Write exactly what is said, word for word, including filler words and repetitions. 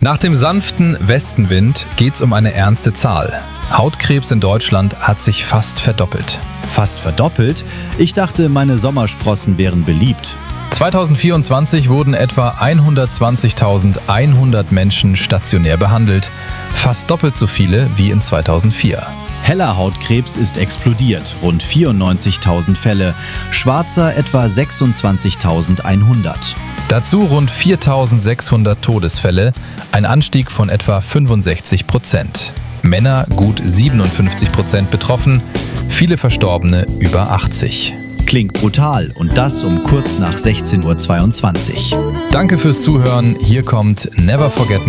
Nach dem sanften Westenwind geht's um eine ernste Zahl. Hautkrebs in Deutschland hat sich fast verdoppelt. Fast verdoppelt? Ich dachte, meine Sommersprossen wären beliebt. zweitausendvierundzwanzig wurden etwa hundertzwanzigtausendeinhundert Menschen stationär behandelt. Fast doppelt so viele wie in zweitausendvier. Heller Hautkrebs ist explodiert, rund vierundneunzigtausend Fälle. Schwarzer etwa sechsundzwanzigtausendeinhundert. Dazu rund viertausendsechshundert Todesfälle, ein Anstieg von etwa fünfundsechzig Prozent. Männer gut siebenundfünfzig Prozent betroffen, viele Verstorbene über achtzig. Klingt brutal und das um kurz nach sechzehn Uhr zweiundzwanzig. Danke fürs Zuhören, hier kommt Never Forget